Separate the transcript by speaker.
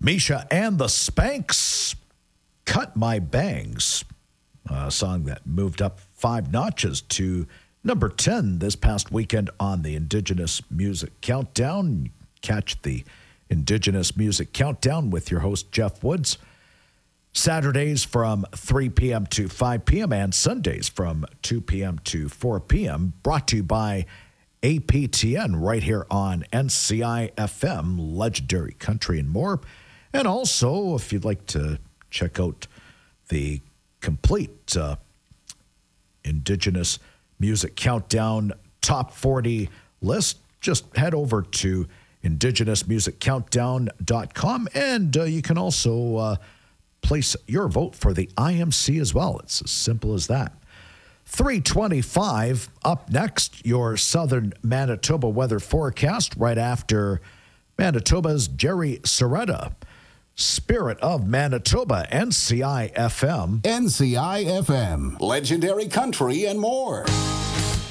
Speaker 1: Misha and the Spanks, Cut My Bangs, a song that moved up 5 notches to number 10 this past weekend on the Indigenous Music Countdown. Catch the Indigenous Music Countdown with your host, Jeff Woods, Saturdays from 3 p.m. to 5 p.m. and Sundays from 2 p.m. to 4 p.m. Brought to you by APTN right here on NCI-FM, Legendary Country and more. And also, if you'd like to check out the complete Indigenous Music Countdown Top 40 list, just head over to indigenousmusiccountdown.com, and you can also place your vote for the IMC as well. It's as simple as that. 3:25 up next, your southern Manitoba weather forecast right after Manitoba's Jerry Soretta. Spirit of Manitoba, NCI-FM.
Speaker 2: NCI-FM, Legendary Country and more.